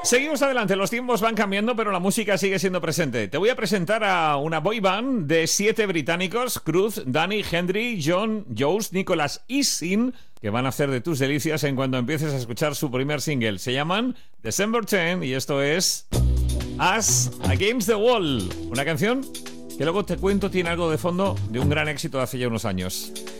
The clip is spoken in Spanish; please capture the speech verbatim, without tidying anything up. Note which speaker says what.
Speaker 1: Seguimos adelante, los tiempos van cambiando, pero la música sigue siendo presente. Te voy a presentar a una boy band de siete británicos: Cruz, Danny, Henry, John, Jones, Nicholas y Sin, que van a hacer de tus delicias en cuanto empieces a escuchar su primer single. Se llaman December tenth y esto es Us Against the Wall, una canción que luego te cuento tiene algo de fondo de un gran éxito de hace ya unos años.